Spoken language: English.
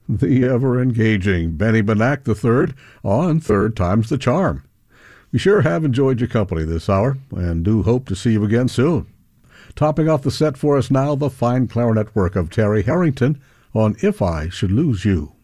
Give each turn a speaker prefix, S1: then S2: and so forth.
S1: the ever-engaging Benny Benack III on Third Time's the Charm. We sure have enjoyed your company this hour and do hope to see you again soon. Topping off the set for us now, the fine clarinet work of Terry Harrington on If I Should Lose You.